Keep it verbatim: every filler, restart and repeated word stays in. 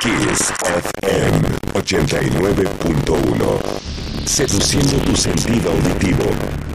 Kiss F M ochenta y nueve punto uno. Seduciendo tu sentido auditivo.